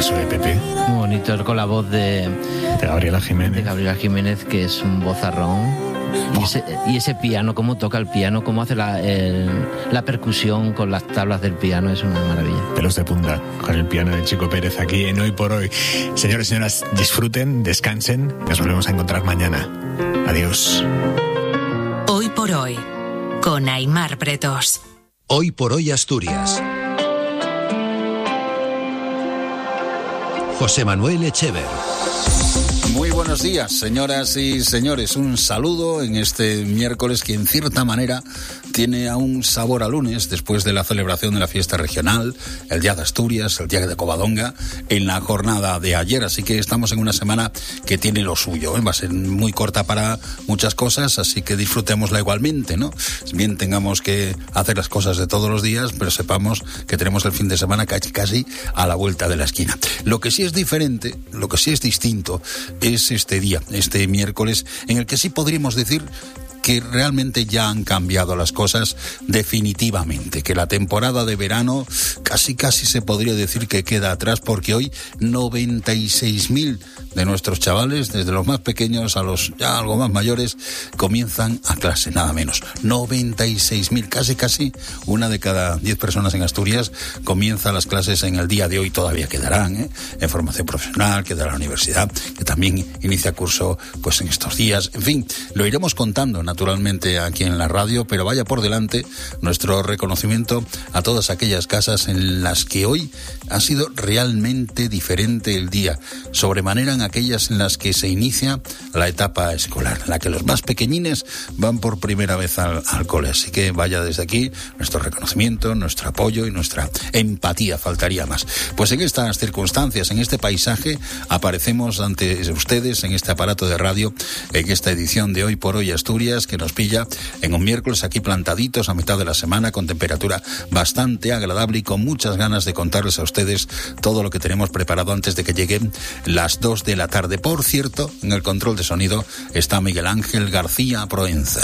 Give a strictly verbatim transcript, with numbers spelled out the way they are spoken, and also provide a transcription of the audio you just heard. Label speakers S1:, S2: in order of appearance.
S1: eso de Pepe.
S2: Muy bonito, con la voz de,
S1: de Gabriela Jiménez.
S2: De Gabriela Jiménez, que es un vozarrón. Y ese, y ese piano, cómo toca el piano, cómo hace la, el, la percusión con las tablas del piano, es una maravilla.
S1: Pelos de punta con el piano de Chico Pérez aquí en Hoy por Hoy. Señores y señoras, disfruten, descansen, nos volvemos a encontrar mañana. Adiós.
S3: Hoy por Hoy, con Aimar Pretos.
S4: Hoy por Hoy Asturias. José Manuel Echever.
S5: Muy buenos días, señoras y señores. Un saludo en este miércoles que en cierta manera tiene aún sabor a lunes después de la celebración de la fiesta regional, el Día de Asturias, el Día de Covadonga, en la jornada de ayer. Así que estamos en una semana que tiene lo suyo, ¿eh? Va a ser muy corta para muchas cosas, así que disfrutémosla igualmente, ¿no? Bien tengamos que hacer las cosas de todos los días, pero sepamos que tenemos el fin de semana casi, casi a la vuelta de la esquina. Lo que sí es diferente, lo que sí es distinto, es este día, este miércoles, en el que sí podríamos decir que realmente ya han cambiado las cosas definitivamente, que la temporada de verano casi casi se podría decir que queda atrás, porque hoy noventa y seis mil de nuestros chavales, desde los más pequeños a los ya algo más mayores, comienzan a clase, nada menos. noventa y seis mil, casi casi una de cada diez personas en Asturias comienza las clases en el día de hoy. Todavía quedarán, ¿eh? En formación profesional, quedará la universidad, que también inicia curso pues en estos días. En fin, lo iremos contando naturalmente aquí en la radio, pero vaya por delante nuestro reconocimiento a todas aquellas casas en las que hoy ha sido realmente diferente el día, sobremanera en aquellas en las que se inicia la etapa escolar, en la que los más pequeñines van por primera vez al, al cole. Así que vaya desde aquí nuestro reconocimiento, nuestro apoyo y nuestra empatía, faltaría más. Pues en estas circunstancias, en este paisaje, aparecemos ante ustedes en este aparato de radio, en esta edición de Hoy por Hoy Asturias, que nos pilla en un miércoles aquí plantaditos a mitad de la semana, con temperatura bastante agradable y con muchas ganas de contarles a ustedes todo lo que tenemos preparado antes de que lleguen las dos de la tarde. Por cierto, en el control de sonido está Miguel Ángel García Proenza.